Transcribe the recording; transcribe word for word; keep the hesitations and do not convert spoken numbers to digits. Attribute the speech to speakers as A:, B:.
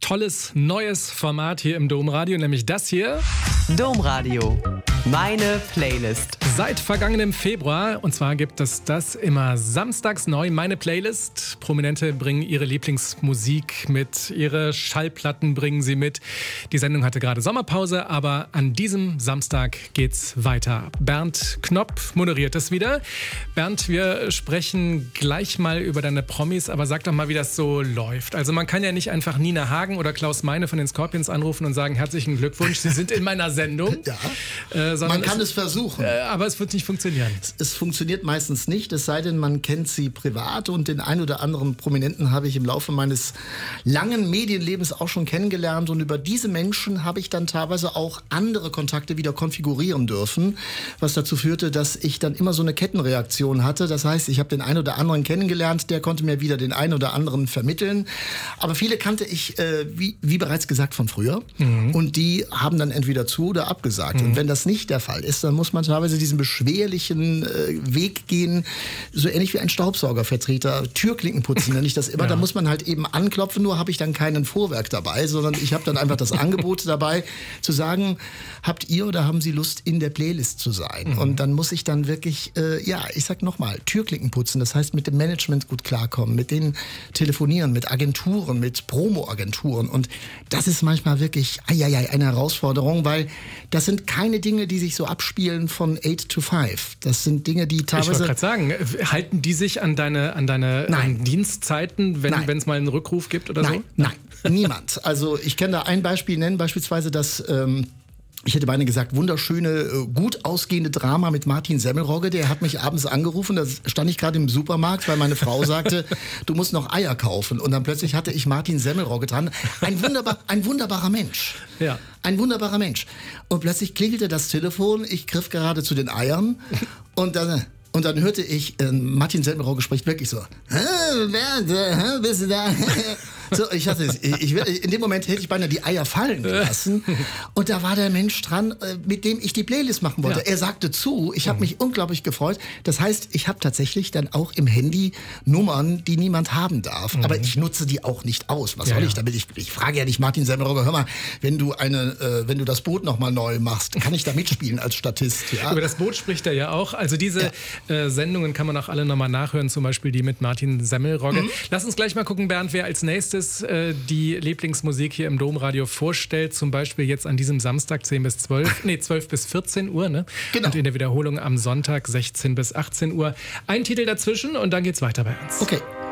A: tolles neues Format hier im Domradio, nämlich das hier.
B: Domradio, meine Playlist.
A: Seit vergangenem Februar, und zwar gibt es das immer samstags neu, meine Playlist. Prominente bringen ihre Lieblingsmusik mit, ihre Schallplatten bringen sie mit. Die Sendung hatte gerade Sommerpause, aber an diesem Samstag geht's weiter. Bernd Knopp moderiert es wieder. Bernd, wir sprechen gleich mal über deine Promis, aber sag doch mal, wie das so läuft. Also man kann ja nicht einfach Nina Hagen oder Klaus Meine von den Scorpions anrufen und sagen, herzlichen Glückwunsch, Sie sind in meiner Sendung.
C: Ja,
A: äh,
C: man kann es, es versuchen.
A: Äh, aber es wird nicht funktionieren.
C: Es, es funktioniert meistens nicht, es sei denn, man kennt sie privat, und den ein oder anderen Prominenten habe ich im Laufe meines langen Medienlebens auch schon kennengelernt, und über diese Menschen habe ich dann teilweise auch andere Kontakte wieder konfigurieren dürfen, was dazu führte, dass ich dann immer so eine Kettenreaktion hatte. Das heißt, ich habe den einen oder anderen kennengelernt, der konnte mir wieder den einen oder anderen vermitteln. Aber viele kannte ich, äh, wie, wie bereits gesagt, von früher. Mhm. Und die haben dann entweder zu oder abgesagt. Mhm. Und wenn das nicht der Fall ist, dann muss man teilweise diesen beschwerlichen äh, Weg gehen, so ähnlich wie ein Staubsaugervertreter, Türklinken putzen, nenne ich das immer. Ja. Da muss man halt eben anklopfen, nur habe ich dann keinen Vorwerk dabei, sondern ich habe dann einfach das Angebot dabei, zu sagen, habt ihr oder haben Sie Lust, in der Playlist zu sein? Mhm. Und dann muss ich dann wirklich, äh, ja, ich sag nochmal, Türklinken putzen. Das heißt, mit dem Management gut klarkommen, mit denen telefonieren, mit Agenturen, mit Promo-Agenturen. Und das ist manchmal wirklich eieiei, eine Herausforderung, weil das sind keine Dinge, die sich so abspielen von eight to five. Das sind Dinge, die teilweise...
A: Ich wollte gerade sagen, halten die sich an deine, an deine
C: Nein.
A: ähm, Dienstzeiten, wenn es mal einen Rückruf gibt oder
C: Nein.
A: so?
C: Nein, niemand. Also ich kann da ein Beispiel nennen, beispielsweise das... Ähm, Ich hätte beinahe gesagt, wunderschöne, gut ausgehende Drama mit Martin Semmelrogge. Der hat mich abends angerufen, da stand ich gerade im Supermarkt, weil meine Frau sagte, du musst noch Eier kaufen. Und dann plötzlich hatte ich Martin Semmelrogge dran. Ein, wunderbar, ein wunderbarer Mensch.
A: Ja.
C: Ein wunderbarer Mensch. Und plötzlich klingelte das Telefon, ich griff gerade zu den Eiern und dann... Und dann hörte ich, äh, Martin Semmelrogge spricht wirklich so, Bernd, äh, bist du da? So, ich hatte, ich, ich, in dem Moment hätte ich beinahe die Eier fallen gelassen. Und da war der Mensch dran, äh, mit dem ich die Playlist machen wollte. Ja. Er sagte zu, ich habe mich unglaublich gefreut. Das heißt, ich habe tatsächlich dann auch im Handy Nummern, die niemand haben darf. Mhm. Aber ich nutze die auch nicht aus. Was ja, soll ich damit? Ich, ich frage ja nicht Martin Semmelrogge, hör mal, wenn du, eine, äh, wenn du das Boot nochmal neu machst, kann ich da mitspielen als Statist? Ja?
A: Über das Boot spricht er ja auch. Also diese... Ja. Äh, Sendungen kann man auch alle nochmal nachhören, zum Beispiel die mit Martin Semmelrogge. Mhm. Lass uns gleich mal gucken, Bernd, wer als nächstes äh, die Lieblingsmusik hier im Domradio vorstellt. Zum Beispiel jetzt an diesem Samstag zehn bis zwölf, nee, zwölf bis vierzehn Uhr, ne?
C: Genau.
A: Und in der Wiederholung am Sonntag sechzehn bis achtzehn Uhr. Ein Titel dazwischen und dann geht's weiter bei uns.
C: Okay.